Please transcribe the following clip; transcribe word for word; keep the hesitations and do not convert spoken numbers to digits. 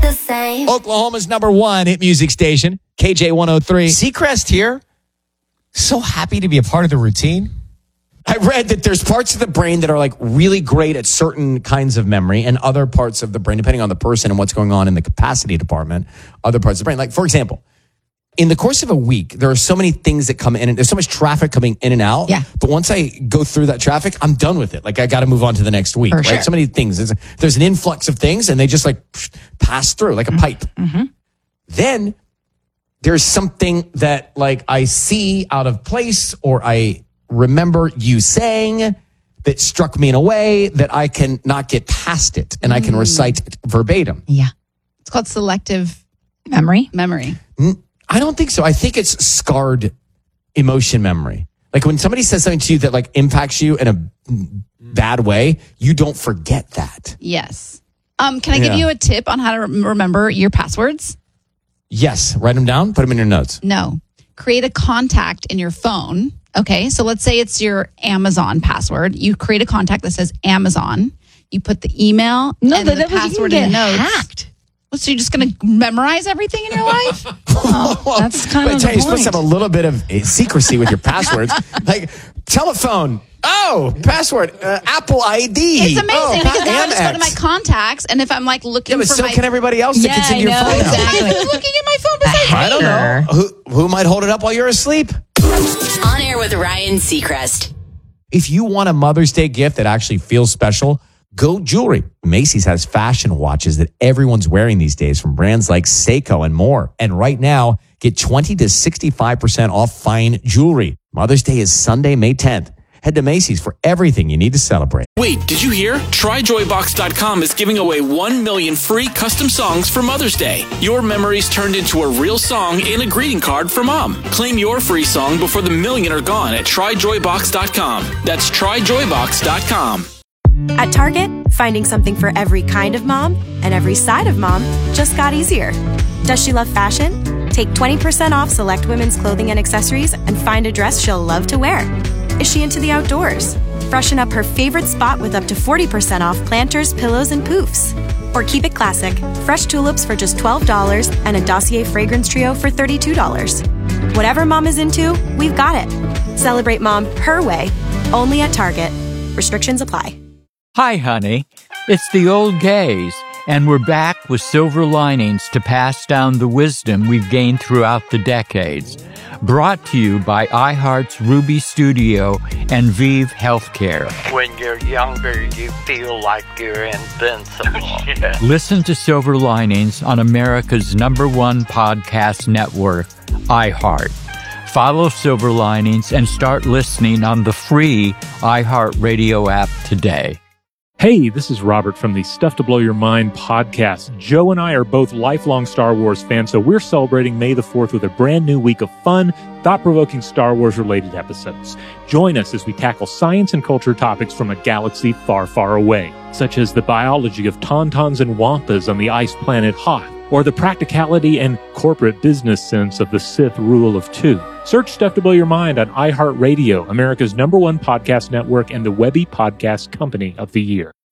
the same. Oklahoma's number one hit music station, K J one oh three. Seacrest here. So happy to be a part of the routine. I read that there's parts of the brain that are like really great at certain kinds of memory, and other parts of the brain, depending on the person and what's going on in the capacity department, other parts of the brain. Like, for example, in the course of a week, there are so many things that come in, and there's so much traffic coming in and out. Yeah. But once I go through that traffic, I'm done with it. Like, I got to move on to the next week. For right? sure. So many things. There's, there's an influx of things, and they just like pass through like a pipe. Mm-hmm. Then there's something that like I see out of place, or I remember you saying that struck me in a way that I can not get past it, and mm. I can recite it verbatim. Yeah. It's called selective memory. Memory. I don't think so. I think it's scarred emotion memory. Like when somebody says something to you that like impacts you in a bad way, you don't forget that. Yes. Um, can I Yeah. give you a tip on how to rem- remember your passwords? Yes. Write them down. Put them in your notes. No. Create a contact in your phone. Okay. So let's say it's your Amazon password. You create a contact that says Amazon. You put the email No, and that, the that was, password you can in get notes. hacked. So you're just going to memorize everything in your life? Oh, that's kind But of tell the you, you're supposed to point. have a little bit of uh, secrecy with your passwords. Like telephone. Oh, password. Uh, Apple I D. It's amazing oh, because now I just go to my Amex. contacts, and if I'm like looking Yeah, but for so my... can everybody else that Yeah, gets I into your know, phone now. exactly. Who's looking at my phone besides me? I don't know. Who, who might hold it up while you're asleep? On Air with Ryan Seacrest. If you want a Mother's Day gift that actually feels special, go jewelry. Macy's has fashion watches that everyone's wearing these days from brands like Seiko and more. And right now, get twenty to sixty-five percent off fine jewelry. Mother's Day is Sunday, May tenth. Head to Macy's for everything you need to celebrate. Wait, did you hear? Try joy box dot com is giving away one million free custom songs for Mother's Day. Your memories turned into a real song and a greeting card for Mom. Claim your free song before the million are gone at try joy box dot com. That's try joy box dot com. At Target, finding something for every kind of mom and every side of mom just got easier. Does she love fashion? Take twenty percent off select women's clothing and accessories and find a dress she'll love to wear. Is she into the outdoors? Freshen up her favorite spot with up to forty percent off planters, pillows, and poofs. Or keep it classic, fresh tulips for just twelve dollars and a Dossier fragrance trio for thirty-two dollars. Whatever mom is into, we've got it. Celebrate mom her way, only at Target. Restrictions apply. Hi, honey. It's the old gays, and we're back with silver linings to pass down the wisdom we've gained throughout the decades. Brought to you by iHeart's Ruby Studio and Vive Healthcare. When you're younger, you feel like you're invincible. Yeah. Listen to Silver Linings on America's number one podcast network, iHeart. Follow Silver Linings and start listening on the free iHeartRadio app today. Hey, this is Robert from the Stuff to Blow Your Mind podcast. Joe and I are both lifelong Star Wars fans, so we're celebrating May the fourth with a brand new week of fun, thought-provoking Star Wars-related episodes. Join us as we tackle science and culture topics from a galaxy far, far away, such as the biology of tauntauns and wampas on the ice planet Hoth, or the practicality and corporate business sense of the Sith rule of two. Search Stuff to Blow Your Mind on iHeartRadio, America's number one podcast network and the Webby Podcast Company of the Year.